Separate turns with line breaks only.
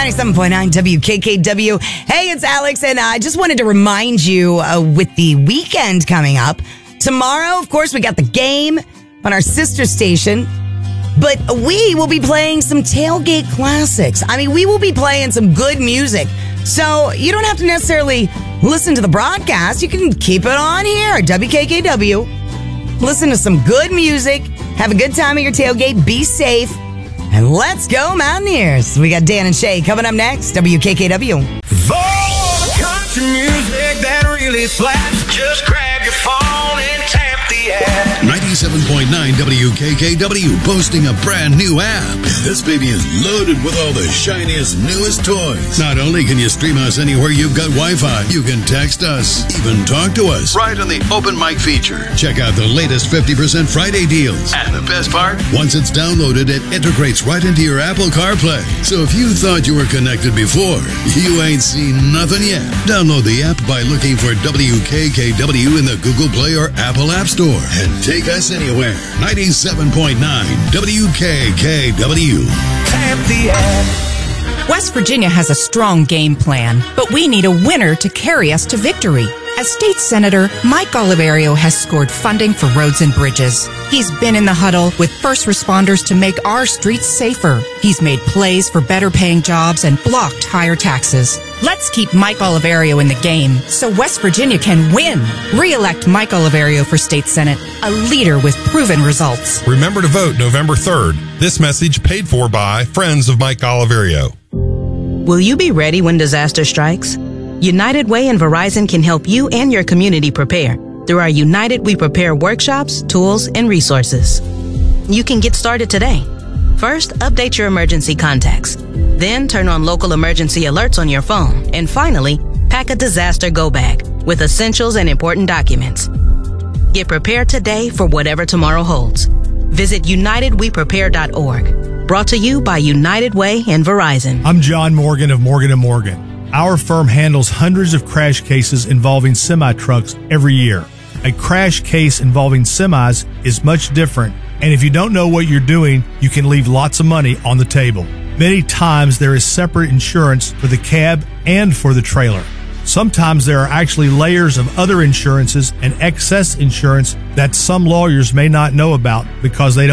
97.9 WKKW. Hey, it's Alex, and I just wanted to remind you with the weekend coming up. Tomorrow, of course, we got the game on our sister station, but we will be playing some tailgate classics. I mean, we will be playing some good music. So you don't have to necessarily listen to the broadcast. You can keep it on here at WKKW. Listen to some good music. Have a good time at your tailgate. Be safe. And let's go, Mountaineers. We got Dan and Shay coming up next. WKKW.
For country music that really slaps, just grab your phone and tap the app.
97.9 WKKW boasting a brand new app. This baby is loaded with all the shiniest, newest toys. Not only can you stream us anywhere you've got Wi-Fi, you can text us, even talk to us right on the open mic feature. Check out the latest 50% Friday deals. And the best part, once it's downloaded, it integrates right into your Apple CarPlay. So if you thought you were connected before, you ain't seen nothing yet. Download the app by looking for WKKW in the Google Play or Apple App Store. And take us anywhere. 97.9 WKKW.
Tap the app.
West Virginia has a strong game plan, but we need a winner to carry us to victory. As state senator, Mike Oliverio has scored funding for roads and bridges. He's been in the huddle with first responders to make our streets safer. He's made plays for better paying jobs and blocked higher taxes. Let's keep Mike Oliverio in the game so West Virginia can win. Re-elect Mike Oliverio for state senate, a leader with proven results.
Remember to vote November 3rd. This message paid for by Friends of Mike Oliverio.
Will you be ready when disaster strikes? United Way and Verizon can help you and your community prepare through our United We Prepare workshops, tools, and resources. You can get started today. First, update your emergency contacts. Then turn on local emergency alerts on your phone. And finally, pack a disaster go bag with essentials and important documents. Get prepared today for whatever tomorrow holds. Visit UnitedWePrepare.org. Brought to you by United Way and Verizon.
I'm John Morgan of Morgan & Morgan. Our firm handles hundreds of crash cases involving semi-trucks every year. A crash case involving semis is much different, and if you don't know what you're doing, you can leave lots of money on the table. Many times there is separate insurance for the cab and for the trailer. Sometimes there are actually layers of other insurances and excess insurance that some lawyers may not know about because they don't